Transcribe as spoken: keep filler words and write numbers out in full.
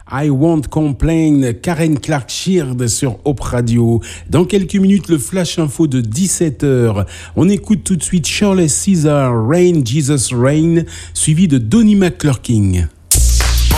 I Won't Complain, Karen Clark Sheard sur Hope Radio. Dans quelques minutes, le flash info de dix-sept heures. On écoute tout de suite Shirley Caesar, Rain Jesus Rain, suivi de Donnie McClurkin.